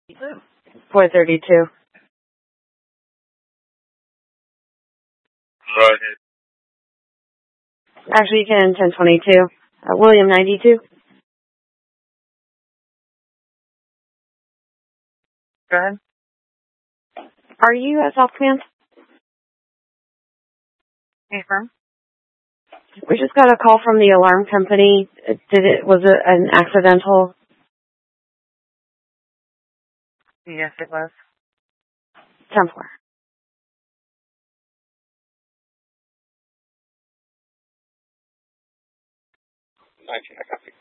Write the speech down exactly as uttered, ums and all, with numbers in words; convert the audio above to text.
four thirty-two. Right. Actually, you can ten twenty-two. Uh, William ninety-two. Go ahead. Are you at South Command? Confirm. We just got a call from the alarm company. Did it, was it an accidental? Yes, it was. ten four. nineteen, I copy.